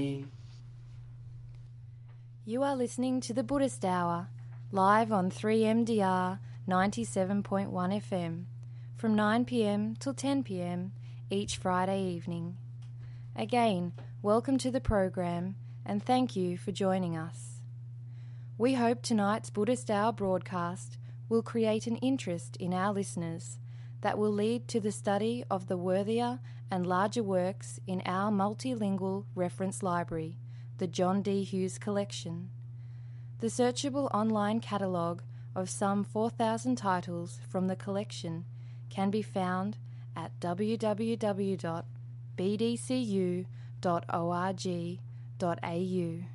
You are listening to the Buddhist Hour, live on 3MDR 97.1 FM, from 9pm till 10pm each Friday evening. Again, welcome to the program and thank you for joining us. We hope tonight's Buddhist Hour broadcast will create an interest in our listeners that will lead to the study of the worthier and larger works in our multilingual reference library, the John D. Hughes Collection. The searchable online catalogue of some 4,000 titles from the collection can be found at www.bdcu.org.au.